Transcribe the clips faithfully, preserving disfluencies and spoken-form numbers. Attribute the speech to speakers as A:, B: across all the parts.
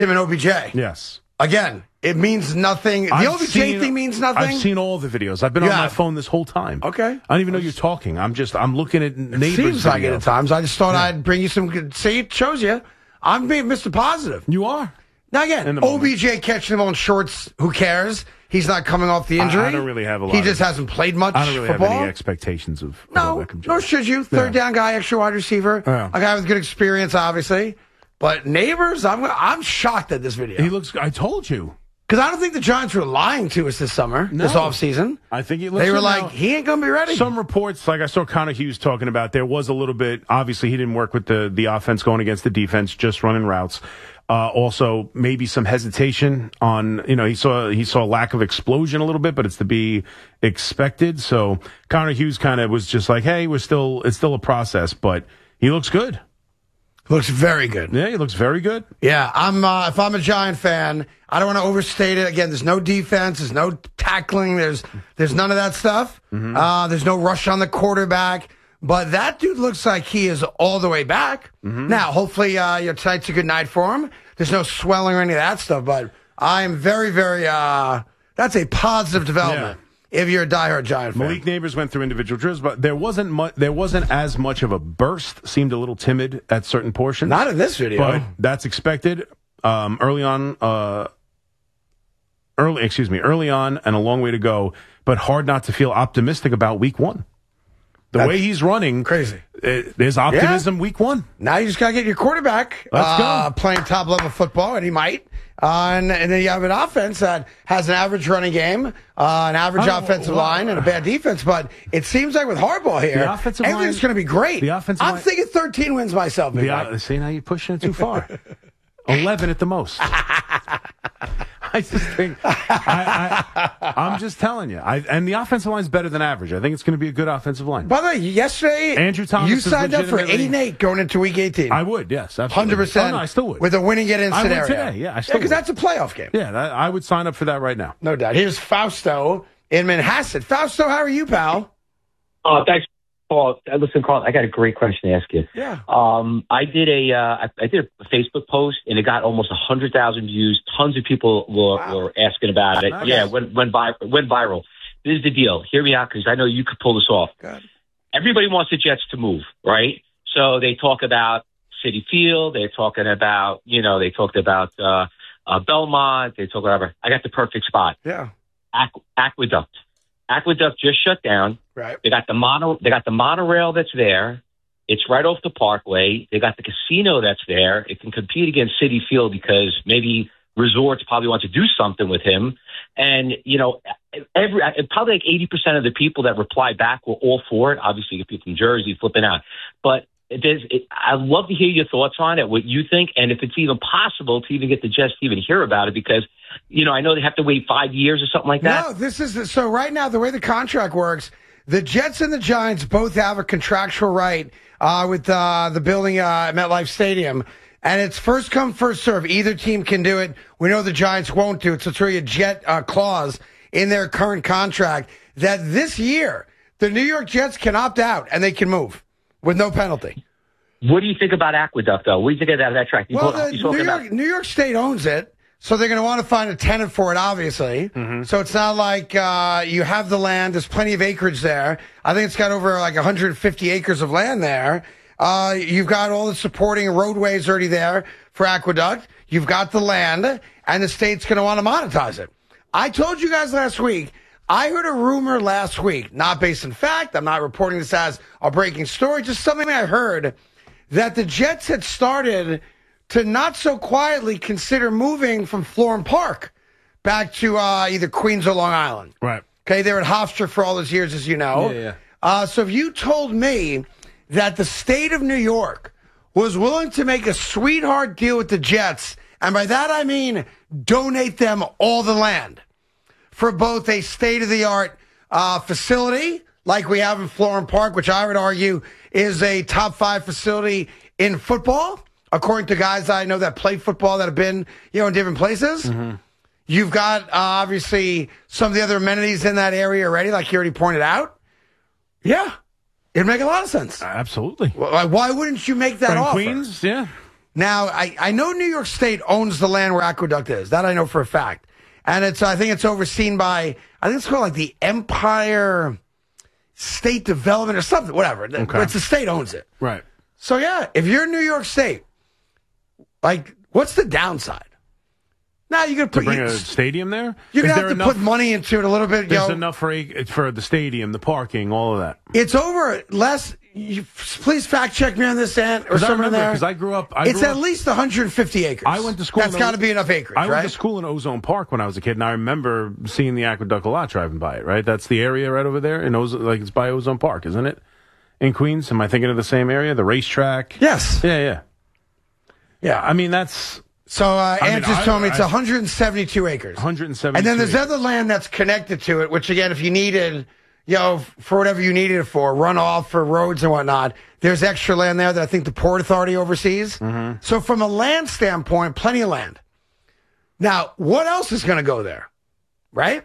A: Him and O B J.
B: Yes.
A: Again, it means nothing. The
B: I've
A: O B J
B: seen-
A: thing means nothing?
B: I've seen all the videos. I've been
A: Yeah.
B: on my phone this whole time.
A: Okay.
B: I don't even know you're talking. I'm just, I'm looking at neighbors.
A: Seems like it
B: video.
A: at times. I just thought I'd bring you some good. See, it shows you. I'm being Mister Positive.
B: You are.
A: Now,
B: In
A: again,
B: the
A: O B J catching him on shorts. Who cares? He's not coming off the injury.
B: I, I don't really have a lot.
A: He
B: of,
A: just hasn't played much
B: I don't really
A: football.
B: have any expectations of
A: No,
B: of Beckham
A: nor
B: Junior
A: should you. Third
B: Yeah.
A: down guy, extra wide receiver.
B: Yeah.
A: A guy with good experience, obviously. But neighbors, I'm I'm shocked at this video.
B: He looks. I told you.
A: Because I don't think the Giants were lying to us this summer,
B: No.
A: this offseason.
B: I think it looks.
A: They were
B: now,
A: like, he ain't going to be ready.
B: Some reports, like I saw Connor Hughes talking about, there was a little bit. Obviously, he didn't work with the the offense going against the defense, just running routes. Uh, also, maybe some hesitation on, you know, he saw he saw a lack of explosion a little bit, but it's to be expected. So Connor Hughes kind of was just like, hey, we're still, it's still a process, but he looks good.
A: Looks very good.
B: Yeah, he looks very good.
A: Yeah, I'm. Uh, if I'm a Giant fan, I don't want to overstate it. Again, there's no defense, there's no tackling, there's there's none of that stuff.
B: Mm-hmm.
A: Uh, there's no rush on the quarterback. But that dude looks like he is all the way back.
B: Mm-hmm.
A: Now, hopefully, uh, your tonight's a good night for him. There's no swelling or any of that stuff. But I'm very, very. Uh, that's a positive development. If you're a diehard Giant fan.
B: Malik Neighbors went through individual drills, but there wasn't mu- there wasn't as much of a burst. Seemed a little timid at certain portions.
A: Not in this video.
B: But that's expected. Um, early on, uh, early excuse me, early on, and a long way to go. But hard not to feel optimistic about Week One. The
A: That's
B: way he's running,
A: crazy.
B: Uh, there's optimism Week One.
A: Now you just got to get your quarterback
B: Let's
A: uh,
B: go.
A: playing top level football, and he might. Uh, and, and then you have an offense that has an average running game, uh, an average
B: Oh,
A: offensive
B: well,
A: line, and a bad defense. But it seems like with Harbaugh here,
B: The offensive
A: everything's
B: line-
A: going to be great.
B: the offensive
A: I'm
B: line-
A: thinking thirteen wins myself. Big
B: The,
A: guy.
B: uh, see, now you're pushing it too far. Eleven at the most. I just think I, I, I'm just telling you. I, and the offensive line is better than average. I think it's going to be a good offensive line.
A: By the way, yesterday,
B: Andrew Thomas
A: you
B: is
A: signed up for eight
B: legitimately-
A: and eight going into week eighteen.
B: I would, yes, absolutely.
A: Hundred percent.
B: Oh, no, I still would.
A: With a winning get in
B: I would
A: scenario.
B: today, yeah, I still
A: because
B: would.
A: that's a playoff game.
B: Yeah, that, I would sign up for that right now.
A: No doubt. Here's Fausto in Manhasset. Fausto, how are you, pal?
C: Oh, thanks, Paul. Uh, Listen, Carl, I got a great question to ask you.
A: Yeah.
C: Um, I did a, uh, I, I did a Facebook post, and it got almost a hundred thousand views. Tons of people were,
A: Wow.
C: were asking about it.
A: Nice.
C: Yeah, went went, vi- went viral. This is the deal. Hear me out, because I know you could pull this off.
A: Good.
C: Everybody wants the Jets to move, right? So they talk about Citi Field. They're talking about, you know, they talked about uh, uh, Belmont. They talk about. I got the perfect spot.
A: Yeah.
C: Aqu- Aqueduct. Aqueduct just shut down.
A: Right.
C: They got the mono. They got the monorail that's there. It's right off the Parkway. They got the casino that's there. It can compete against Citi Field because maybe resorts probably want to do something with him. And you know, every probably like eighty percent of the people that replied back were all for it. Obviously, you get people from Jersey flipping out, but there's. It, I'd love to hear your thoughts on it, what you think, and if it's even possible to even get the Jets to even hear about it, because you know I know they have to wait five years or something like that.
A: No, this is so right now the way the contract works. The Jets and the Giants both have a contractual right uh, with uh, the building uh, at MetLife Stadium, and it's first come first serve. Either team can do it. We know the Giants won't do it, so it's really a Jet uh, clause in their current contract that this year the New York Jets can opt out and they can move with no penalty.
C: What do you think about Aqueduct, though? What do you think of that, that track? You
A: Well,
C: talk-
A: the
C: you talking
A: New York,
C: about-
A: New York State owns it, so they're going to want to find a tenant for it, obviously.
B: Mm-hmm.
A: So it's not like uh, you have the land. There's plenty of acreage there. I think it's got over like one hundred fifty acres of land there. Uh, you've got all the supporting roadways already there for Aqueduct. You've got the land, and the state's going to want to monetize it. I told you guys last week, I heard a rumor last week, not based in fact. I'm not reporting this as a breaking story, just something I heard, that the Jets had started to not so quietly consider moving from Florham Park back to uh, either Queens or Long Island.
B: Right.
A: Okay, they were at Hofstra for all those years, as you know.
B: Yeah, yeah.
A: Uh, so if you told me that the state of New York was willing to make a sweetheart deal with the Jets, and by that I mean donate them all the land for both a state-of-the-art uh, facility like we have in Florham Park, which I would argue is a top five facility in football, according to guys I know that play football that have been, you know, in different places. Mm-hmm. You've got, uh, obviously, some of the other amenities in that area already, like you already pointed out. Yeah, it'd make a lot of sense.
B: Absolutely.
A: Why, why wouldn't you make that
B: In
A: offer?
B: Queens, yeah.
A: Now, I, I know New York State owns the land where Aqueduct is. That I know for a fact. And it's I think it's overseen by, I think it's called like the Empire State Development or something, whatever.
B: Okay.
A: It's the state owns it.
B: Right.
A: So, yeah, if you're in New York State, like, what's the downside? Now you're going to
B: To bring a stadium there?
A: You're
B: Is
A: going to
B: there
A: have to
B: enough-
A: put money into it a little bit. You
B: There's
A: know.
B: enough for a, for the stadium, the parking, all of that.
A: It's over less. You, please fact check me on this, Ant, or
B: I
A: someone
B: remember,
A: there.
B: 'cause I grew up- I
A: it's
B: grew
A: at
B: up-
A: least one hundred fifty acres.
B: I went to school.
A: That's
B: in
A: got to
B: O-
A: be enough acreage,
B: I went
A: right?
B: to school in Ozone Park when I was a kid, and I remember seeing the Aqueduct a lot driving by it. Right, that's the area right over there in Ozone, like it's by Ozone Park, isn't it? In Queens, am I thinking of the same area? The racetrack.
A: Yes.
B: Yeah, yeah,
A: Yeah.
B: I mean, that's
A: So uh,
B: I
A: Ant
B: mean,
A: just
B: I-
A: told me it's
B: I-
A: one hundred seventy-two acres.
B: one hundred seventy.
A: And then there's other land that's connected to it, which again, if you needed, you know, for whatever you needed it for, runoff for roads and whatnot, there's extra land there that I think the Port Authority oversees.
B: Mm-hmm.
A: So from a land standpoint, plenty of land. Now, what else is going to go there? Right?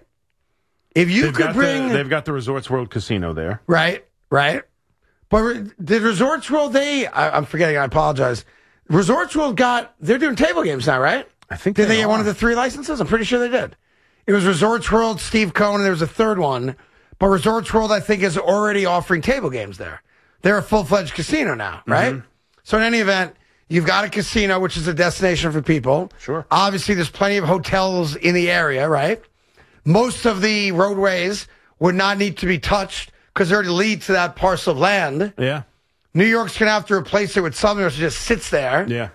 A: If you
B: they've
A: could
B: got
A: bring...
B: the, they've got the Resorts World Casino there.
A: Right, right. But re- the Resorts World, they... I, I'm forgetting, I apologize. Resorts World got... They're doing table games now, right?
B: I think
A: Did they,
B: they
A: get one
B: are.
A: of the three licenses? I'm pretty sure they did. It was Resorts World, Steve Cohen, and there was a third one. But Resorts World, I think, is already offering table games there. They're a full-fledged casino now, right?
B: Mm-hmm.
A: So in any event, you've got a casino, which is a destination for people.
B: Sure.
A: Obviously, there's plenty of hotels in the area, right? Most of the roadways would not need to be touched because they already lead to that parcel of land.
B: Yeah,
A: New York's going to have to replace it with something that just sits there.
B: yeah.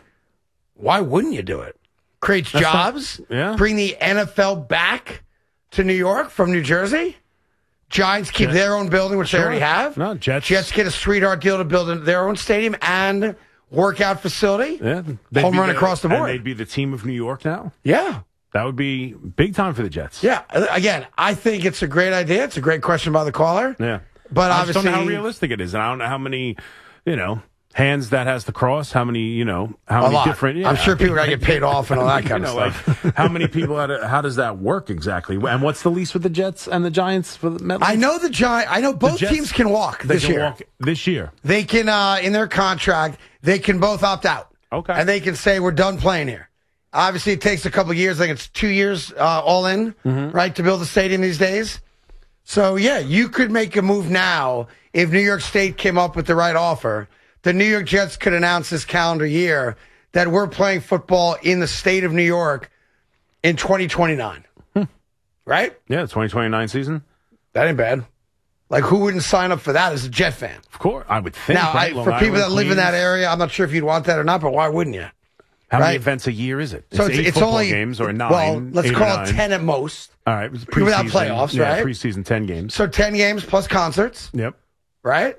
A: Why wouldn't you do it? Creates
B: That's
A: jobs.
B: not- yeah.
A: Bring the N F L back to New York from New Jersey. Giants keep
B: Jet-
A: their own building, which they
B: Sure.
A: already have.
B: No, Jets-
A: Jets get a sweetheart deal to build their own stadium and workout facility.
B: Yeah, They'd
A: Home
B: be
A: run across the
B: and
A: board.
B: they'd be the team of New York now.
A: Yeah.
B: That would be big time for the Jets.
A: Yeah. Again, I think it's a great idea. It's a great question by the caller.
B: Yeah.
A: But
B: I just
A: obviously,
B: don't know how realistic it is. And I don't know how many, you know, hands that has to cross, how many, you know, how
A: a
B: many
A: lot.
B: different. Yeah,
A: I'm sure people got to get paid off and all that kind
B: you
A: of
B: know,
A: stuff.
B: like, how many people, how, do, how does that work exactly? And what's the lease with the Jets and the Giants for the MetLife?
A: I know the Giant. I know both
B: Jets-
A: teams can walk
B: They
A: this
B: can
A: year.
B: walk this year.
A: They can, uh, in their contract, they can both opt out.
B: Okay.
A: And they can say, we're done playing here. Obviously, it takes a couple of years. I think it's two years uh, all in,
B: Mm-hmm.
A: right, to build a stadium these days. So, yeah, you could make a move now if New York State came up with the right offer. The New York Jets could announce this calendar year that we're playing football in the state of New York in twenty twenty-nine.
B: Hmm.
A: Right?
B: Yeah, twenty twenty-nine season.
A: That ain't bad. Like, who wouldn't sign up for that as a Jet fan?
B: Of course, I would think.
A: Now, I,
B: right? Long
A: for people
B: Island,
A: that live in that
B: Queens.
A: area, I'm not sure if you'd want that or not, but why wouldn't you?
B: How
A: right?
B: many events a year is it?
A: So
B: it's,
A: it's,
B: eight
A: it's
B: football
A: only
B: games or nine.
A: Well, let's
B: eight or
A: call
B: nine.
A: it ten at most.
B: All right, it was
A: Without
B: preseason.
A: playoffs,
B: yeah,
A: right?
B: Preseason ten games.
A: So ten games plus concerts,
B: Yep.
A: right?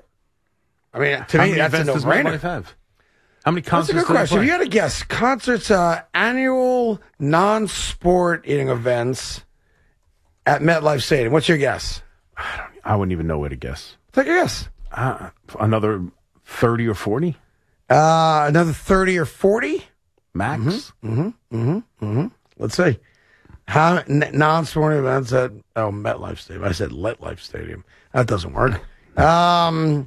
A: I mean, to
B: How
A: me,
B: many
A: that's a
B: events does
A: no-brainer.
B: MetLife have? How many
A: That's a
B: concerts?
A: good
B: do they
A: question.
B: play?
A: If you had to guess, concerts, uh, annual non-sporting events at MetLife Stadium. What's your guess?
B: I wouldn't even know where to guess.
A: Take a guess.
B: Uh, another thirty or forty
A: Uh, another thirty or forty?
B: max.
A: Let's see. How n- non-sporting events at oh MetLife Stadium? I said LetLife Stadium. That doesn't work. Um,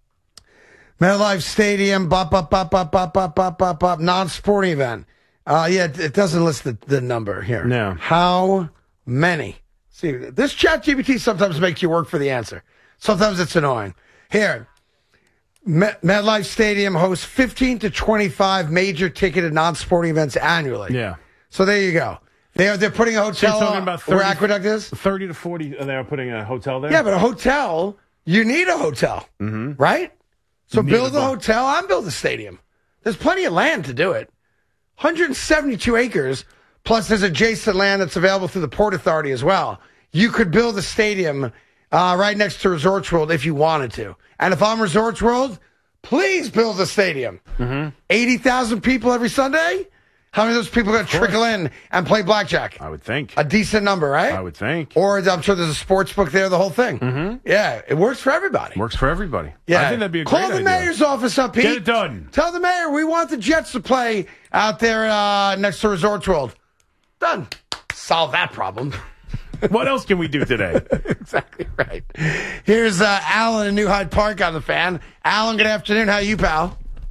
A: MetLife Stadium. Bop bop bop bop bop bop bop bop bop. Non-sporting event. Uh, yeah, it, it doesn't list the, the number here.
B: No.
A: How many? See, this Chat G P T sometimes makes you work for the answer. Sometimes it's annoying. Here, Met, MetLife Stadium hosts fifteen to twenty-five major ticketed non-sporting events annually.
B: Yeah.
A: So there you go. They are, they're putting a
B: So you're
A: hotel
B: talking about
A: where
B: thirty
A: Aqueduct is?
B: thirty to forty. They are putting a hotel there.
A: Yeah, but a hotel, you need a hotel, mm-hmm. right? So
B: You need
A: build
B: a
A: a
B: bu-
A: hotel and build a stadium. There's plenty of land to do it. one hundred seventy-two acres, plus there's adjacent land that's available through the Port Authority as well. You could build a stadium uh, right next to Resorts World if you wanted to. And if I'm Resorts World, please build a stadium.
B: Mm-hmm.
A: eighty thousand people every Sunday? How many of those people are going to trickle in and play blackjack?
B: I would think.
A: A decent number, right?
B: I would think.
A: Or I'm sure there's a sports book there, the whole thing.
B: Mm-hmm.
A: Yeah, it works for everybody.
B: Works for everybody.
A: Yeah.
B: I think that'd be a
A: Call
B: great
A: the
B: idea.
A: mayor's office up, Pete.
B: Get it done.
A: Tell the mayor we want the Jets to play out there uh, next to Resorts World. Done. Solve that problem.
B: What else can we do today?
A: Exactly right. Here's uh, Alan in New Hyde Park on the fan. Alan, good afternoon. How are you, pal?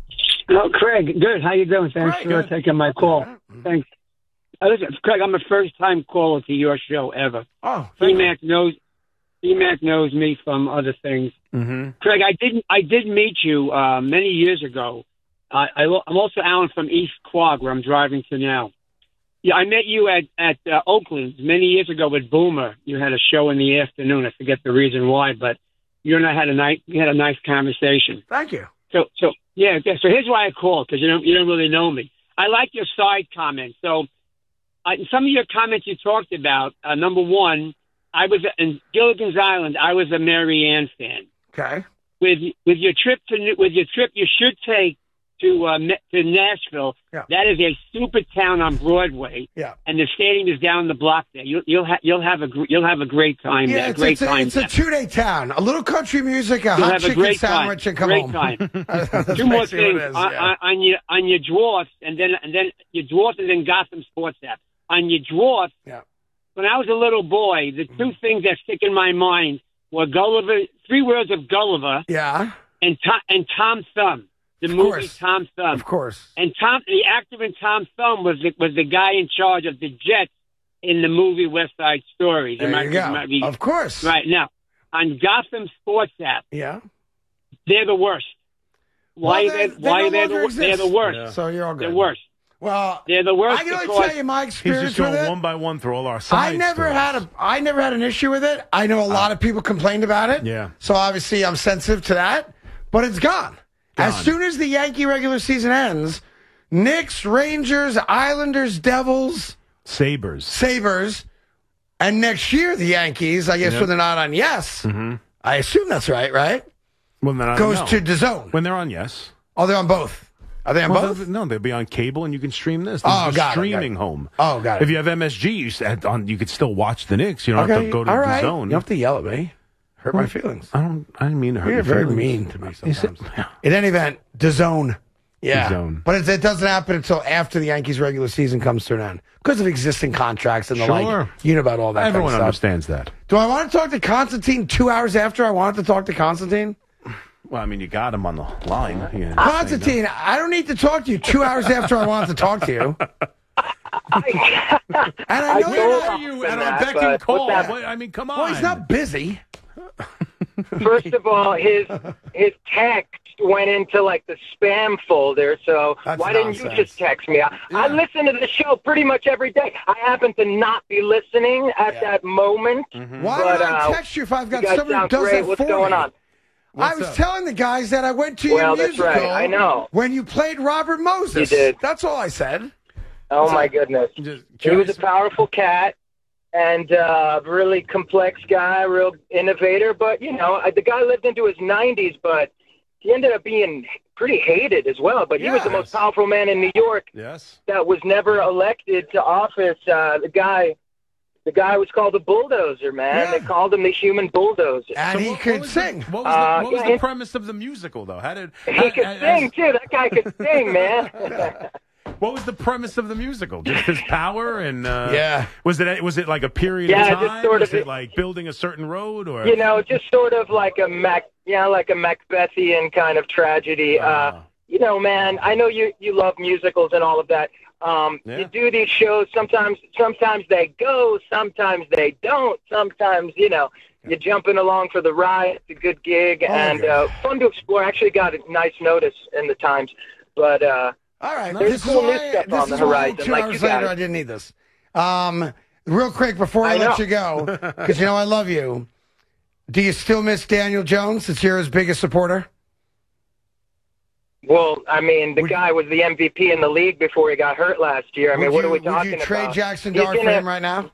D: Oh, Craig, good. How you doing? Thanks
A: Craig,
D: for
A: good.
D: taking my call. Thanks. Uh, listen, Craig, I'm a first-time caller to your show ever.
A: Oh, thank you.
D: E-Mac knows, E-Mac knows me from other things.
B: Mm-hmm.
D: Craig, I didn't. I did meet you uh, many years ago. Uh, I, I'm also Alan from East Quogue, where I'm driving to now. Yeah, I met you at at uh, Oakland many years ago with Boomer. You had a show in the afternoon. I forget the reason why, but you and I had a nice we had a nice conversation.
A: Thank you.
D: So so yeah. So here's why I called, because you don't you don't really know me. I like your side comments. So uh, some of your comments you talked about. Uh, number one, I was in Gilligan's Island. I was a Mary Ann fan.
A: Okay.
D: With with your trip to with your trip, you should take to uh, to Nashville.
A: Yeah.
D: That is a super town on Broadway.
A: Yeah.
D: And the stadium is down the block there. You'll you'll ha- you'll have a gr- you'll have a great time.
A: Yeah,
D: there.
A: it's,
D: great
A: it's, a,
D: time.
A: it's a two-day town. A little country music, a
D: You'll
A: hot
D: have a
A: chicken
D: great
A: sandwich,
D: time.
A: and come
D: great
A: home.
D: time.
A: That's
D: Two more
A: basically what
D: things
A: it is,
D: on,
A: yeah.
D: on, on your on your dwarfs, and then and then your dwarfs, and then Gotham Sports app. On your dwarfs,
A: Yeah.
D: when I was a little boy, the two things that stick in my mind were Gulliver, three words of Gulliver,
A: Yeah,
D: and Tom, and Tom Thumb, the
A: Of
D: movie
A: course.
D: Tom Thumb.
A: of course.
D: And Tom, the actor in Tom Thumb was the, was the guy in charge of the Jets in the movie West Side Story.
A: There
D: might,
A: you go.
D: might be-
A: Of course.
D: right now, on Gotham Sports app,
A: Yeah.
D: they're the worst. Why?
A: Well,
D: are
A: they-
D: they,
A: they
D: why
A: no
D: are they
A: longer
D: the, they're the
A: exist.
D: worst?
B: Yeah.
A: So you're all good.
D: They're worst.
A: Well,
D: They're the worst
A: I can only
D: because
A: tell you my
B: He's
A: experience
B: just going
A: with it.
B: one by one through all our side
A: I never
B: stories.
A: had a I never had an issue with it. I know a lot of people complained about it.
B: Yeah.
A: So obviously I'm sensitive to that, but it's gone. As
B: Gone.
A: soon as the Yankee regular season ends, Knicks, Rangers, Islanders, Devils,
B: Sabres.
A: Sabres, and next year the Yankees, I guess
B: Yep.
A: when they're not on Yes,
B: Mm-hmm.
A: I assume that's right, right?
B: Well, then I
A: Goes
B: don't
A: to
B: know.
A: D A Z N.
B: When they're on, yes.
A: Oh, they're on both. Are they on
B: Well,
A: both?
B: they'll- no, they'll be on cable, and you can stream this. This
A: Oh,
B: is
A: got
B: a
A: it,
B: streaming
A: got it.
B: home.
A: Oh, got it.
B: If you have M S G, you, said on, you could still watch the Knicks. You don't have
A: Okay,
B: to go to
A: all
B: the
A: right.
B: zone.
A: You don't have to yell at me. Hurt my feelings.
B: I don't. I didn't mean to hurt
A: You're
B: your
A: very
B: feelings.
A: mean to me
B: Is it?
A: sometimes. In any event, D A Z N. Yeah.
B: D A Z N.
A: But it, it doesn't happen until after the Yankees' regular season comes to an end because of existing contracts and the
B: Sure.
A: like. You know about all that
B: Everyone
A: kind of stuff.
B: understands that.
A: Do I want to talk to Constantine two hours after I wanted to talk to Constantine?
B: Well, I mean, you got him on the line. Yeah,
A: Constantine, I don't need to talk to you two hours after I wanted to talk to you. And I know
E: I
A: you're
E: told
A: not.
B: Are you
E: Than
B: at a
E: that,
B: beck
E: but
B: and
E: what's
B: call?
E: that?
B: What- I mean, come on.
A: Well, he's not busy.
E: First of all, his his text went into like the spam folder. So
A: That's
E: why didn't
A: nonsense.
E: you just text me? I, I
A: Yeah.
E: listen to the show pretty much every day. I happen to not be listening at
A: Yeah.
E: that moment.
A: Why
E: But,
A: would I
E: uh,
A: text you if I've
E: You
A: got
E: guys
A: someone who
E: sound
A: does
E: great.
A: that
E: What's
A: for
E: going
A: me?
E: on?
A: I
B: What's
A: was
B: up?
A: telling the guys that I went to your
E: Well, that's
A: musical.
E: right. I know.
A: When you played Robert Moses.
E: You did.
A: That's all I said.
E: Oh my goodness.
B: Just
E: He was
B: curious.
E: a powerful cat and uh, really complex guy, real innovator. But, you know, I- the guy lived into his nineties, but he ended up being pretty hated as well. But he was the
A: Yes.
E: most powerful man in New York
B: Yes.
E: that was never elected to office. Uh, the guy the guy was called the bulldozer, man.
A: Yeah.
E: They called him the human bulldozer.
A: And
B: So
A: he
B: what-
A: could
B: what was the-
A: sing.
B: what was,
E: Uh,
B: the, what was
E: yeah,
B: the
E: he-
B: premise of the musical, though? How did
E: He
B: how-
E: could
B: as-
E: sing, too. That guy could sing, man.
B: What was the premise of the musical? Just his power and uh,
A: Yeah.
B: Was it was it like a period
E: Yeah,
B: of
E: just
B: time?
E: sort
B: was
E: of-
B: it like building a certain road or
E: You know, just sort of like a Mac, yeah, like a Macbethian kind of tragedy. Uh,
B: Ah.
E: you know, man, I know you you love musicals and all of that. Um,
B: Yeah.
E: You do these shows. Sometimes, sometimes they go. Sometimes they don't. Sometimes, you know, you're jumping along for the ride. It's a good gig
A: Oh,
E: and
A: good.
E: uh, fun to explore. I actually got a nice notice in the Times, but uh,
A: All right.
E: There's
A: this
E: cool
A: is
E: new
A: why,
E: stuff
A: this
E: on the
A: is why
E: horizon,
A: Two
E: like
A: hours
E: you
A: later,
E: guys.
A: I didn't need this. Um, real quick, before I,
E: I
A: let
E: know.
A: you go, because you know I love you, do you still miss Daniel Jones since you're his biggest supporter?
E: well, I mean, the
A: Would-
E: guy was the M V P in the league before he got hurt last year. I mean,
A: would
E: what
A: you,
E: are we
A: would
E: talking
A: you trade
E: about?
A: Jackson
E: He's
A: Dart for
E: gonna-
A: him right now?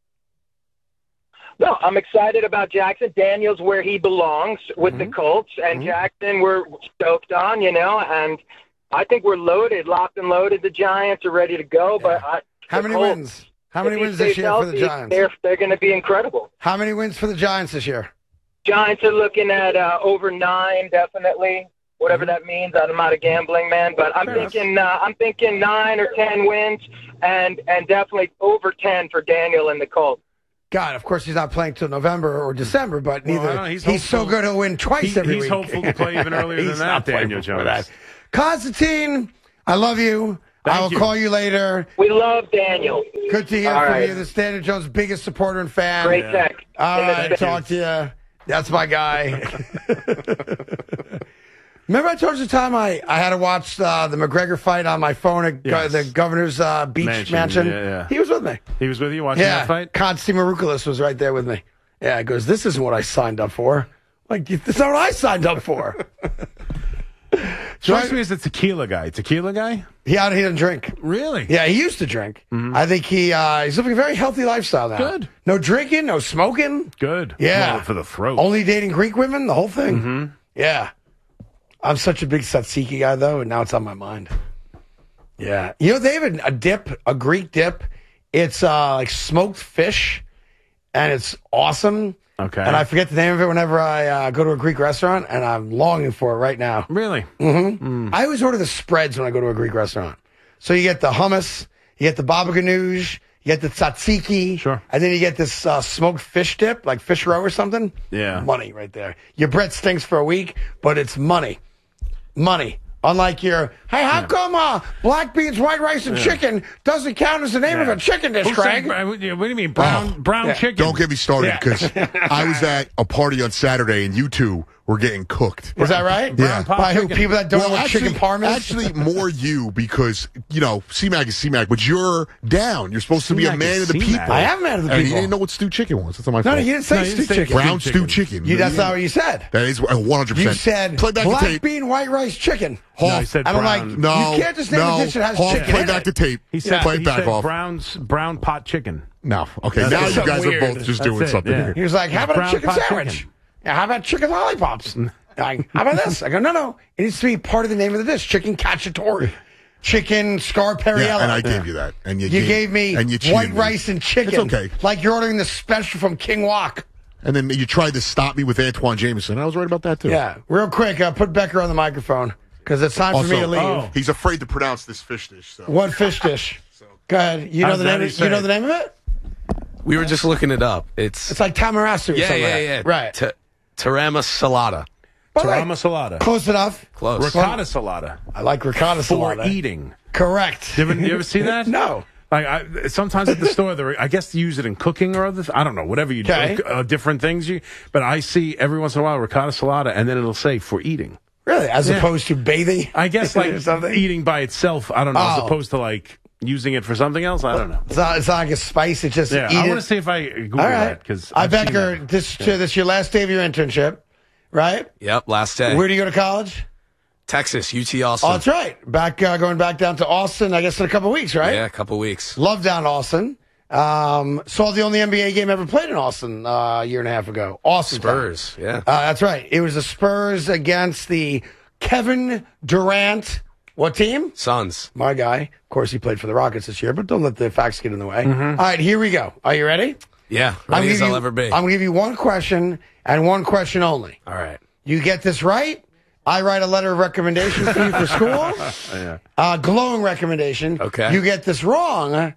E: No, I'm excited about Jackson. Daniel's where he belongs with
A: Mm-hmm.
E: the Colts, and Jackson we're stoked on, you know, and I think we're loaded, locked and loaded. The Giants are ready to go, but I,
A: How
E: the
A: many
E: Colts,
A: wins? How many
E: if he
A: wins this
E: stays
A: year for the
E: healthy,
A: Giants?
E: They're, they're going to be incredible.
A: How many wins for the Giants this year?
E: Giants are looking at uh, over nine, definitely. Whatever that means, I'm not a gambling man, but I'm
A: Mm-hmm. Fair enough.
E: thinking uh, I'm thinking nine or ten wins, and and definitely over ten for Daniel and the Colts.
A: God, of course, he's not playing till November or December, but
B: Well,
A: neither.
B: I don't know, he's
A: he's, so
B: hopeful.
A: good he'll win twice
B: He-
A: every
B: he's
A: week.
B: hopeful to play even earlier than
A: He's
B: that,
A: not playing
B: Daniel
A: for
B: Jones.
A: that. Constantine, I love you.
B: Thank
A: I will
B: you.
A: call you later.
E: We love Daniel.
A: Good to hear
E: All
A: from
E: right.
A: you. The Standard Jones' biggest supporter and fan.
E: Great tech.
A: All
E: In the
A: right,
E: space.
A: talk to you. That's my guy. Remember I told you the time I, I had to watch uh, the McGregor fight on my phone at go-
B: Yes.
A: the governor's uh, beach mansion?
B: Mansion, yeah, yeah.
A: He was with me.
B: He was with you watching
A: Yeah,
B: that fight?
A: Constantine Maroukalis was right there with me. Yeah, he goes, this isn't what I signed up for. Like, this is not what I signed up for.
B: Strikes me as a tequila guy. Tequila guy?
A: He, he doesn't drink.
B: Really?
A: Yeah, he used to drink. I think he uh, he's living a very healthy lifestyle now.
B: Good.
A: No drinking, no smoking.
B: Good.
A: Yeah.
B: Well, for the throat.
A: Only dating Greek women, the whole thing. Mm-hmm. Yeah. I'm such a big tzatziki guy, though, and now it's on my mind. Yeah. You know, they have a, a dip, a Greek dip. It's uh, like smoked fish, and it's awesome.
B: Okay.
A: And I forget the name of it whenever I uh, go to a Greek restaurant, and I'm longing for it right now.
B: Really?
A: I always order the spreads when I go to a Greek restaurant. So you get the hummus, you get the baba ganoush, you get the tzatziki.
B: Sure.
A: And then you get this uh, smoked fish dip, like fish roe or something.
B: Yeah.
A: Money right there. Your bread stinks for a week, but it's money. Money. Unlike your, hey, how come uh, black beans, white rice, and chicken doesn't count as the name of
B: Yeah.
A: a chicken dish,
B: Who said
A: Craig?
B: bra- what do you mean brown
F: Oh.
B: brown
A: Yeah.
B: chicken?
F: Don't get me started
B: Yeah.
F: because I was at a party on Saturday and you two were getting cooked.
A: Is that right?
F: Yeah.
B: pot
A: By who?
B: chicken.
A: People that don't know what
F: actually,
A: chicken parm is?
F: actually, more you because you know C-Mac is C-Mac, but you're down. You're supposed to be a
B: C-Mac
F: man
B: is
F: of the
B: C-Mac.
F: people.
A: I am a man of the
F: and
A: people.
F: he didn't know what stew chicken was. That's not my
A: No,
F: fault.
A: no, you didn't say
B: No, you
A: stew
B: didn't say
A: chicken.
F: Brown
B: stew
F: stew
B: chicken.
F: chicken.
A: You, that's not what you said.
F: That is one hundred percent.
A: You said
F: play back
A: black
F: the tape.
A: bean, white rice, chicken.
F: Hoff,
B: No, he said
A: And I'm like,
B: brown.
F: no,
A: you can't just name
F: no.
A: a dish that has
F: Hoff,
A: chicken
F: play
A: in
F: back
A: it.
F: the tape.
B: He said,
F: play it
B: he
F: back
B: said
F: off.
B: brown's brown pot chicken.
F: No, okay.
B: That's
F: now you
A: something
F: guys
A: weird.
F: are both just
B: That's
F: doing
B: it,
F: something.
B: yeah.
F: here.
A: He was like, how about a
B: Brown
A: chicken
B: pot
A: sandwich?
B: chicken.
A: Yeah, how about chicken lollipops? Like, how about this? I go, no, no. It needs to be part of the name of the dish. Chicken cacciatore. Chicken scarpariello.
F: Yeah, and I gave you that, and you,
A: You gave me
F: and you cheated
A: white
F: me.
A: rice and chicken.
F: It's okay.
A: Like you're ordering the special from King Wok.
F: And then you tried to stop me with Antoine Jameson. I was right about that too.
A: Yeah. Real quick, uh, put Becker on the microphone because it's time for
F: Also,
A: me to leave.
B: oh.
F: he's afraid to pronounce this fish dish. So.
A: What fish dish? Go ahead. You know
B: How's
A: the
B: that
A: name.
B: he
A: Of,
B: say
A: you know
B: it?
A: the name of it?
G: We were just looking it up. It's,
A: It's like tamarasu. Or
G: yeah,
A: something
G: yeah,
A: like
G: yeah.
A: that. Right.
G: T- Tarama salata.
A: By the way,
B: Tarama salata.
A: Close enough.
G: Close.
B: Ricotta salata.
A: I like ricotta
B: For
A: salata.
B: eating.
A: Correct.
B: You ever, you ever see that?
A: No.
B: Like I, sometimes at the store, they're, I guess they use it in cooking or other. I don't know, whatever you
A: Okay.
B: do, uh, different things. You, but I see every once in a while ricotta salata, and then it'll say for eating.
A: Really? As
B: Yeah.
A: opposed to bathing?
B: I guess
A: Or
B: like
A: something?
B: eating by itself. I don't know, as
A: Oh.
B: opposed to like using it for something else. I don't know.
A: It's not, it's not like a spice. It's just
B: Yeah,
A: eat
B: I
A: it.
B: want to see if I Google
A: All right.
B: that because
A: I Becker, this, this is your last day of your internship, right?
G: Yep, last day.
A: Where do you go to college?
G: Texas, U T Austin.
A: Oh, that's right. Back uh, going back down to Austin, I guess in a couple weeks, right?
G: Yeah, a couple weeks.
A: Love down Austin. Um, saw the only N B A game ever played in Austin uh, a year and a half ago. Austin
G: Spurs, yeah.
A: Uh, that's right. It was the Spurs against the Kevin Durant. What team?
G: Suns.
A: My guy. Of course, he played for the Rockets this year, but don't let the facts get in the way. All right, here we go. Are you ready?
G: Yeah,
A: I'm
G: ready as
A: gonna
G: I'll
A: give
G: ever
A: you-
G: be.
A: I'm going to give you one question and one question only.
G: All right.
A: You get this right, I write a letter of recommendation for you for school.
B: yeah.
A: Uh, glowing recommendation.
G: Okay.
A: You get this wrong,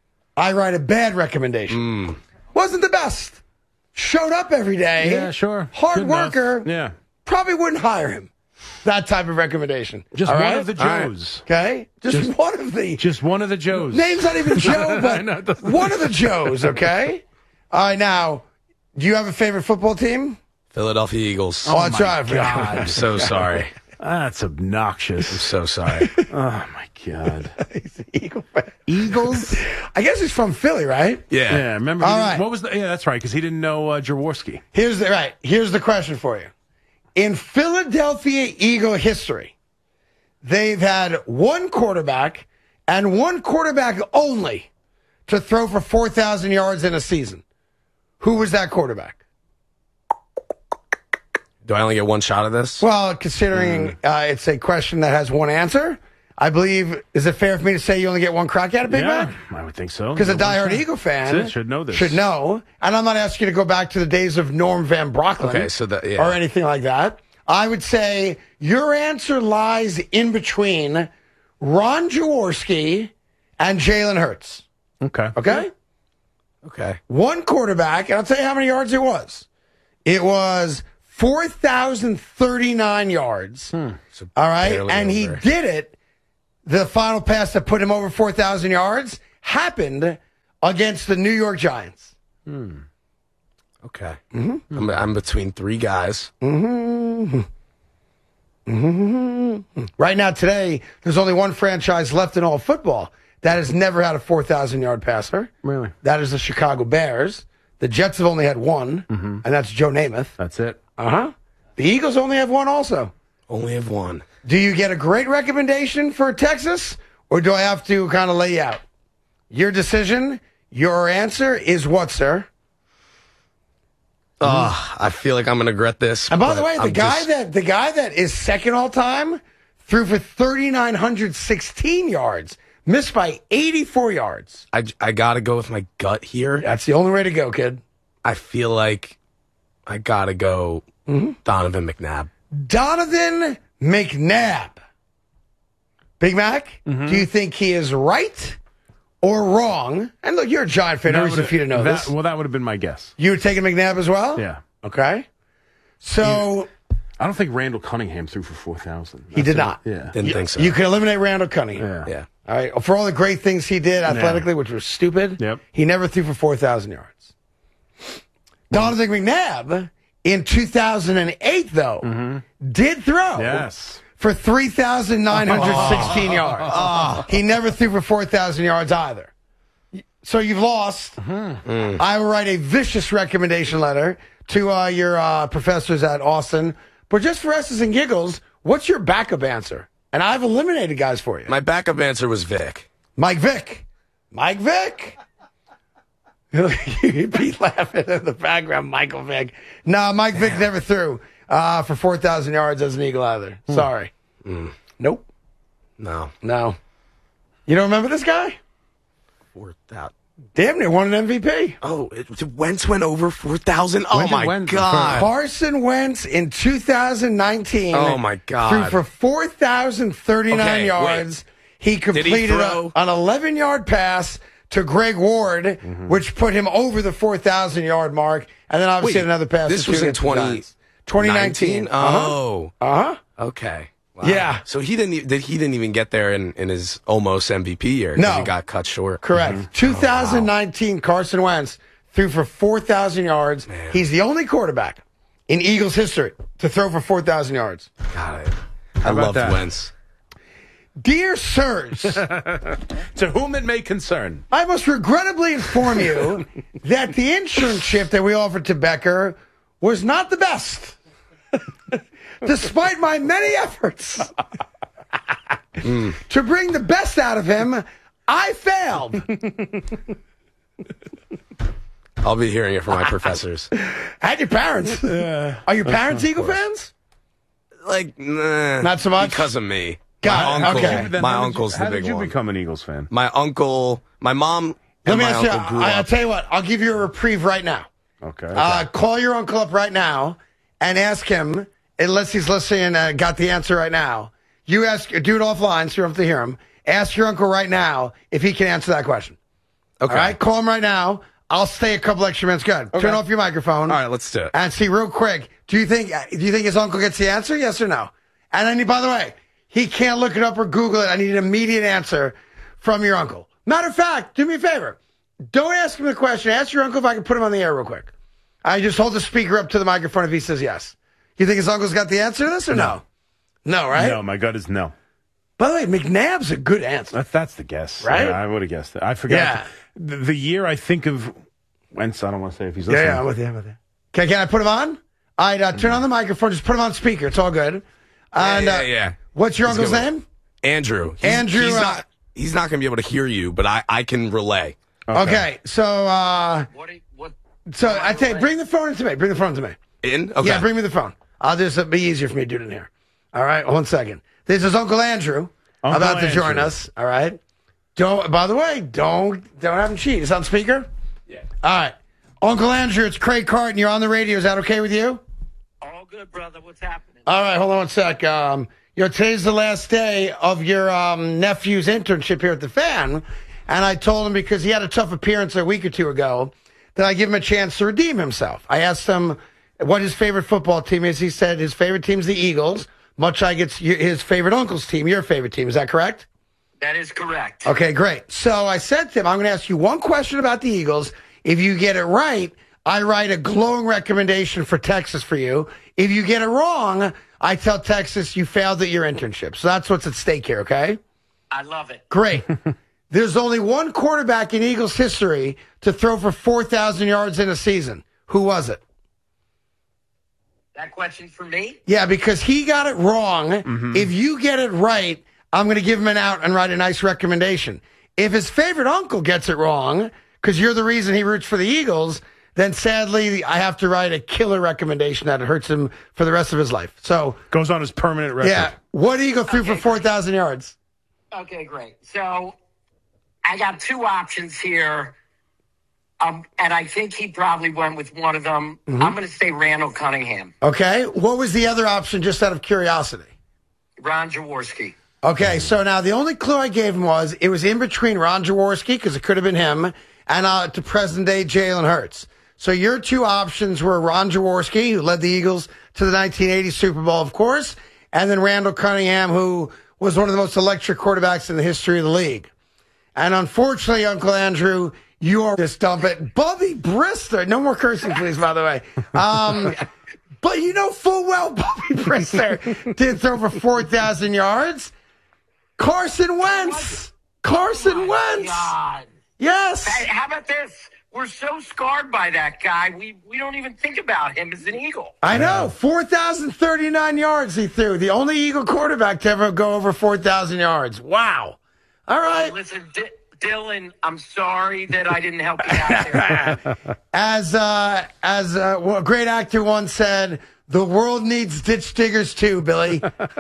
A: I write a bad recommendation. Wasn't the best. Showed up every day.
B: Yeah, sure.
A: Hard
B: Good enough.
A: worker.
B: Yeah.
A: Probably wouldn't hire him. That type of recommendation.
B: Just
A: All
B: one
A: right?
B: of the
A: All right.
B: Joes.
A: Okay? Just,
B: Just-
A: one of the.
B: Just one of the Joes.
A: Name's not even Joe,
B: I know, it
A: but
B: doesn't-
A: one of the Joes, okay? All right, now, do you have a favorite football team?
G: Philadelphia Eagles.
A: Oh, that's right. I
B: God.
A: forgot.
G: I'm so sorry.
B: That's obnoxious.
G: I'm so sorry.
B: Oh my God.
A: He's an Eagle fan.
B: Eagles?
A: I guess he's from Philly, right?
G: Yeah.
B: Yeah, remember?
A: All
B: he-
A: right.
B: What was the? Yeah, that's right. Because he didn't know uh, Jaworski.
A: Here's the right. Here's the question for you. In Philadelphia Eagle history, they've had one quarterback and one quarterback only to throw for four thousand yards in a season. Who was that quarterback?
G: Do I only get one shot of this?
A: Well, considering uh, it's a question that has one answer, I believe, is it fair for me to say you only get one crack at it, Big
B: Yeah,
A: Mac?
B: I would think so.
A: Because a
B: You know,
A: diehard
B: what's that?
A: Eagle fan
B: That's it, should know this.
A: Should know. And I'm not asking you to go back to the days of Norm Van Brocklin
G: Okay, so that- yeah.
A: or anything like that. I would say your answer lies in between Ron Jaworski and Jalen Hurts.
B: Okay.
A: Okay?
G: Okay.
A: One quarterback, and I'll tell you how many yards it was. It was four thousand thirty-nine yards.
G: So
A: All right.
G: barely
A: And he
G: over.
A: did it. The final pass that put him over four thousand yards happened against the New York Giants.
G: Okay.
A: Mm-hmm.
G: I'm, I'm between three guys.
A: Mm-hmm. Mm-hmm. Right now, today, there's only one franchise left in all of football that has never had a four thousand yard passer.
B: Really?
A: That is the Chicago Bears. The Jets have only had one,
B: Mm-hmm.
A: and that's Joe Namath.
B: That's it.
A: Uh huh. The Eagles only have one also.
G: Only have one.
A: Do you get a great recommendation for Texas, or do I have to kind of lay you out? Your decision, your answer is what, sir?
G: Oh, I feel like I'm going to regret this.
A: And by the
G: but
A: way, the
G: I'm
A: guy
G: just-
A: that the guy that is second all time threw for three thousand nine hundred sixteen yards, missed by eighty-four yards.
G: I, I got to go with my gut here.
A: That's the only way to go, kid.
G: I feel like I got to go
A: Mm-hmm.
G: Donovan McNabb.
A: Donovan McNabb. Big Mac,
B: Mm-hmm.
A: do you think he is right or wrong? And look, you're a Giant fan. No
B: That
A: reason
B: would've-
A: for you to know
B: that-
A: this.
B: Well, that would have been my guess.
A: You would take a McNabb as well?
B: Yeah.
A: Okay. So
B: I don't think Randall Cunningham threw for four thousand.
A: he did not.
B: Yeah.
G: Didn't
A: You,
G: think so.
A: you can eliminate Randall Cunningham.
B: Yeah.
G: yeah.
A: All right. For all the great things he did athletically, which was stupid,
B: Yep.
A: he never threw for four thousand yards. Donovan McNabb in two thousand eight, though, did throw
B: Yes.
A: for three thousand nine hundred sixteen yards. He never threw for four thousand yards either. So you've lost. I will write a vicious recommendation letter to uh, your uh, professors at Austin. But just for S's and giggles, what's your backup answer? And I've eliminated guys for you.
G: My backup answer was Vic.
A: Mike Vick. Mike Vick. You'd be laughing in the background, Michael Vick. No, Mike Vick never threw uh, for four thousand yards as an Eagle either. Sorry. Nope.
G: No.
A: No. You don't remember this guy?
G: Four thousand.
A: Damn near won an M V P.
G: Oh, it, Wentz went over four thousand? Oh,
B: When did
G: my
B: Wentz-
G: God.
A: Carson Wentz in two thousand nineteen.
G: Oh, my God.
A: Threw for four thousand thirty-nine
G: Okay,
A: yards. He completed
G: throw?
A: a, an eleven yard pass to Greg Ward,
G: Mm-hmm.
A: which put him over the four thousand yard mark. And then obviously
G: Wait,
A: another pass.
G: this
A: to
G: was in
A: against the Giants. twenty nineteen. Uh-huh.
G: Oh.
A: Uh-huh.
G: Okay. Wow.
A: Yeah.
G: So he didn't. e- Did he didn't even get there in, in his almost M V P year? 'cause
A: No.
G: he got cut short.
A: Correct. twenty nineteen, Carson Wentz threw for four thousand yards. He's the only quarterback in Eagles history to throw for four thousand yards.
G: God, I, I
B: about
G: love
B: that?
G: Wentz.
A: Dear sirs,
B: To whom it may concern.
A: I must regrettably inform you that the internship that we offered to Becker was not the best. Despite my many efforts to bring the best out of him, I failed.
G: I'll be hearing it from my professors.
A: And your parents. Are your parents Eagle fans?
G: Like, nah,
A: Not so much?
G: because of me.
A: Got
G: my
A: it,
G: uncle,
A: okay.
B: Then
G: my
B: how did
G: uncle's
B: you,
G: the
B: how
G: big
B: did you
G: one.
B: become an Eagles fan?
G: My uncle, my mom,
A: Let
G: and
A: me
G: my
A: ask you,
G: uncle grew
A: I, I'll
G: up.
A: tell you what, I'll give you a reprieve right now.
B: Okay.
A: Uh, call your uncle up right now and ask him, unless he's listening and uh, got the answer right now. You ask, do it offline so you don't have to hear him. Ask your uncle right now if he can answer that question.
G: Okay.
A: All right, call him right now. I'll stay a couple extra minutes. Good. Turn off your microphone.
G: All right, let's do it.
A: And see real quick. Do you think do you think his uncle gets the answer? Yes or no? And then, by the way, he can't look it up or Google it. I need an immediate answer from your uncle. Matter of fact, do me a favor. Don't ask him the question. Ask your uncle if I can put him on the air real quick. I just hold the speaker up to the microphone if he says yes. You think his uncle's got the answer to this or no? No, right?
B: No, my gut is no.
A: By the way, McNabb's a good answer.
B: That's that's the guess,
A: Right?
B: I, I would have guessed it. I forgot.
A: Yeah.
B: The, the year I think of Wentz. I don't want to say if he's
A: Yeah,
B: listening.
A: yeah, I'm with you. I'm with you. Okay, can I put him on? All right, uh, turn on the microphone. Just put him on speaker. It's all good. And,
G: yeah,
A: uh,
G: yeah.
A: What's your
G: He's
A: uncle's
G: good.
A: name?
G: Andrew. He's,
A: Andrew,
G: He's
A: uh,
G: not. He's not going to be able to hear you, but I, I can relay.
A: Okay, so uh,
C: What? do you- what
A: so I tell you, bring the phone into me. Bring the phone to me.
G: In? Okay.
A: Yeah, bring me the phone. I'll just it'll be easier for me to do it in here. All right, one second. This is Uncle Andrew
B: Uncle
A: about to join
B: Andrew.
A: us. All right. Don't. By the way, don't don't have him cheat. It's on speaker.
G: Yeah.
A: All right, Uncle Andrew. It's Craig Carton. You're on the radio. Is that okay with you?
H: All good, brother. What's happening?
A: All right, hold on one sec. Um, you know, today's the last day of your um, nephew's internship here at the Fan, and I told him because he had a tough appearance a week or two ago that I give him a chance to redeem himself. I asked him, what his favorite football team is. He said his favorite team is the Eagles, much like it's y- his favorite uncle's team, your favorite team. Is that correct?
H: That is correct.
A: Okay, great. So I said to him, I'm going to ask you one question about the Eagles. If you get it right, I write a glowing recommendation for Texas for you. If you get it wrong, I tell Texas you failed at your internship. So that's what's at stake here, okay?
H: I love it.
A: Great. There's only one quarterback in Eagles history to throw for four thousand yards in a season. Who was it?
H: That question for me?
A: Yeah, because he got it wrong. Mm-hmm. If you get it right, I'm going to give him an out and write a nice recommendation. If his favorite uncle gets it wrong, because you're the reason he roots for the Eagles, then sadly I have to write a killer recommendation that it hurts him for the rest of his life. So
B: goes on his permanent record.
A: Yeah. What Eagle threw
H: Okay,
A: for four thousand yards?
H: Okay, great. So I got two options here. Um, and I think he probably went with one of them. Mm-hmm. I'm going to say Randall Cunningham.
A: Okay. What was the other option, just out of curiosity?
H: Ron Jaworski.
A: Okay, so now the only clue I gave him was it was in between Ron Jaworski, because it could have been him, and uh, to present-day Jalen Hurts. So your two options were Ron Jaworski, who led the Eagles to the nineteen eighty Super Bowl, of course, and then Randall Cunningham, who was one of the most electric quarterbacks in the history of the league. And unfortunately, Uncle Andrew, you are just dump it. Bubby Brister, no more cursing, please, by the way. Um, but you know full well Bubby Brister did throw for four thousand yards. Carson Wentz. Carson
H: oh
A: Wentz.
H: God.
A: Yes.
H: Hey, how about this? We're so scarred by that guy, we, we don't even think about him as an Eagle.
A: I know. four thousand thirty-nine yards he threw. The only Eagle quarterback to ever go over four thousand yards. Wow. All right.
H: Hey, listen, D- Dylan, I'm sorry that I didn't help you out there.
A: as uh, as uh, a great actor once said, the world needs ditch diggers too, Billy.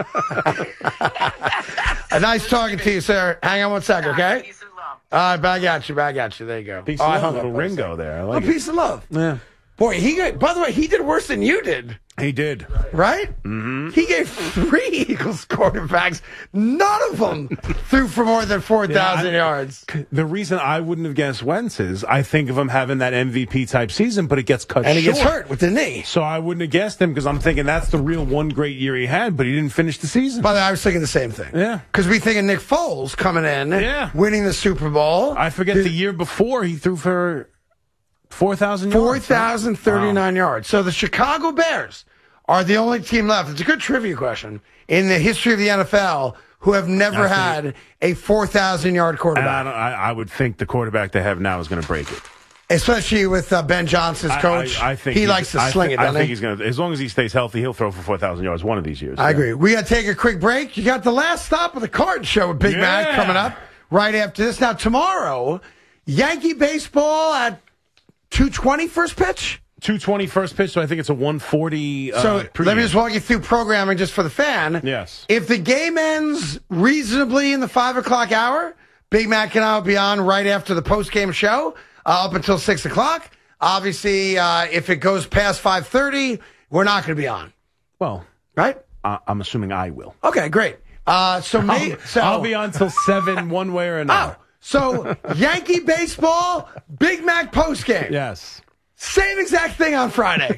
A: A nice talking to you, sir. Hang on one second, okay?
H: Peace and love.
A: All right, back at you, back at you. There you go.
B: Piece
A: oh,
B: of
A: I
B: love,
A: hung
B: little
A: up on
B: Ringo there. I like
A: a
B: it.
A: piece of love.
B: Yeah.
A: Boy, he got, by the way, he did worse than you did.
B: He did.
A: Right? Mm-hmm. He gave three Eagles quarterbacks. None of them threw for more than four thousand yeah, yards.
B: The reason I wouldn't have guessed Wentz is I think of him having that M V P type season, but it gets cut
A: and
B: short.
A: And he gets hurt with the knee.
B: So I wouldn't have guessed him because I'm thinking that's the real one great year he had, but he didn't finish the season.
A: By the way, I was thinking the same thing.
B: Yeah.
A: Because we thinking Nick Foles coming in,
B: yeah.
A: winning the Super Bowl.
B: I forget the, the year before he threw for four thousand yards.
A: four thousand thirty-nine
B: wow.
A: yards. So the Chicago Bears are the only team left. It's a good trivia question in the history of the N F L who have never had a four thousand yard quarterback.
B: And I, I, I would think the quarterback they have now is going to break it.
A: Especially with uh, Ben Johnson's coach.
B: I, I, I think
A: he likes to
B: I
A: sling
B: th-
A: it, doesn't
B: I think
A: he?
B: he's going to, as long as he stays healthy, he'll throw for four thousand yards one of these years.
A: I
B: yeah.
A: agree. We got to take a quick break. You got the last stop of the card show with Big
B: yeah.
A: Mac coming up right after this. Now, tomorrow, Yankee baseball at two twenty first pitch?
B: two twenty first pitch, so I think it's a one forty. Uh,
A: so
B: pregame.
A: let me just walk you through programming just for the fan.
B: Yes.
A: If the game ends reasonably in the five o'clock hour, Big Mac and I will be on right after the post-game show uh, up until six o'clock. Obviously, uh, if it goes past five thirty, we're not going to be on.
B: Well,
A: right?
B: Uh, I'm assuming I will.
A: Okay, great. Uh, so, may,
B: I'll,
A: so
B: I'll be on till seven one way or another.
A: Oh, so Yankee baseball, Big Mac postgame.
B: Yes.
A: Same exact thing on Friday.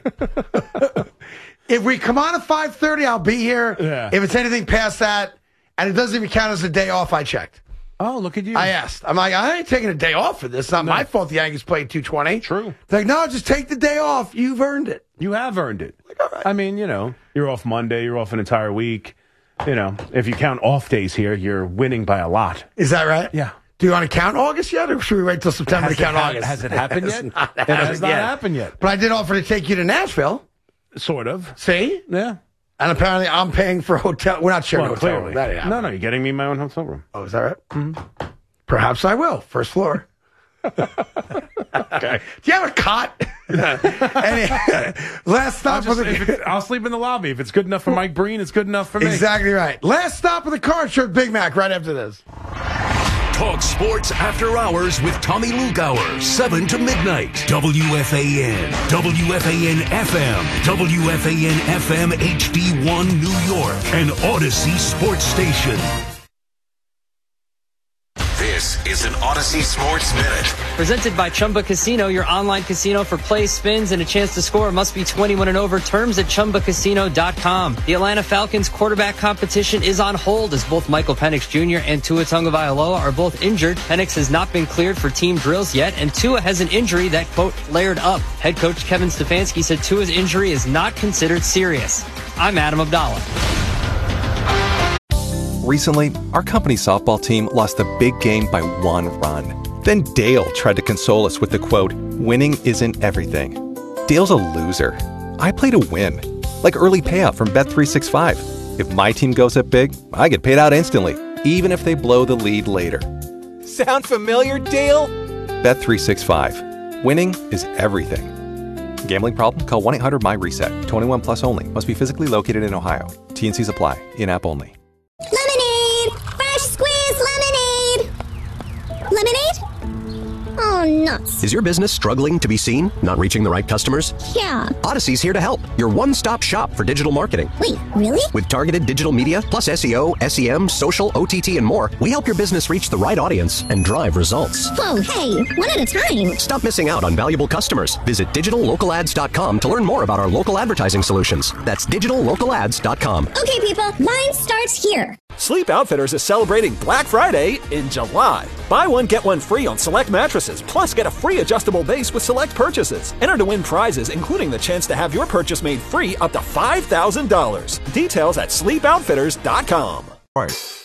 A: If we come on at five thirty, I'll be here.
B: Yeah.
A: If it's anything past that, and it doesn't even count as a day off, I checked.
B: Oh, look at you.
A: I asked. I'm like, I ain't taking a day off for this. It's not no. my fault the Yankees played two twenty.
B: True.
A: They're like, no, just take the day off. You've earned it.
B: You have earned it.
A: Like, all right.
B: I mean, you know, you're off Monday. You're off an entire week. You know, if you count off days here, you're winning by a lot.
A: Is that right?
B: Yeah.
A: Do you want to count August yet, or should we wait till September
B: has
A: to count
B: ha-
A: August?
B: Has it happened yet?
A: Not
B: it has not
A: yet.
B: happened yet.
A: But I did offer to take you to Nashville.
B: Sort of.
A: See?
B: Yeah.
A: And apparently I'm paying for a hotel. We're not sharing
B: well,
A: a hotel
B: clearly.
A: room. That ain't
B: no, no, you're getting me my own hotel room.
A: Oh, is that right? Mm-hmm. Perhaps I will. First floor. Okay. Do you have a cot? Any, last stop
B: I'll,
A: of
B: just,
A: the.
B: I'll sleep in the lobby. If it's good enough for Mike Breen, it's good enough for me.
A: Exactly right. Last stop of the card show, Big Mac, right after this.
I: Talk sports after hours with Tommy Lugauer, seven to midnight. W F A N, W F A N F M, W F A N F M H D one New York, and Odyssey Sports Station.
J: This
I: This is an Odyssey Sports Minute.
J: Presented by Chumba Casino, your online casino for play, spins, and a chance to score. Must be twenty-one and over. Terms at chumba casino dot com. The Atlanta Falcons quarterback competition is on hold as both Michael Penix Junior and Tua Tagovailoa are both injured. Penix has not been cleared for team drills yet, and Tua has an injury that, quote, flared up. Head coach Kevin Stefanski said Tua's injury is not considered serious. I'm Adam Abdallah.
K: Recently, our company softball team lost a big game by one run. Then Dale tried to console us with the quote, "Winning isn't everything." Dale's a loser. I play to win. Like early payout from Bet three sixty-five. If my team goes up big, I get paid out instantly, even if they blow the lead later.
L: Sound familiar, Dale?
K: Bet three sixty-five. Winning is everything. Gambling problem? Call one eight hundred M Y reset. twenty-one plus only. Must be physically located in Ohio. T and C's apply. In-app only.
M: Lemonade! Fresh squeezed lemonade! Lemonade? Oh, nuts.
N: Is your business struggling to be seen? Not reaching the right customers?
M: Yeah.
N: Odyssey's here to help. Your one-stop shop for digital marketing.
M: Wait, really?
N: With targeted digital media, plus S E O, S E M, social, O T T, and more, we help your business reach the right audience and drive results.
M: Whoa, hey, one at a time.
N: Stop missing out on valuable customers. Visit digital local ads dot com to learn more about our local advertising solutions. That's digital local ads dot com.
M: Okay, people, mine starts here.
L: Sleep Outfitters is celebrating Black Friday in July. Buy one, get one free on select mattresses, plus get a free adjustable base with select purchases. Enter to win prizes, including the chance to have your purchase made free up to five thousand dollars. Details at sleep outfitters dot com.
O: Right.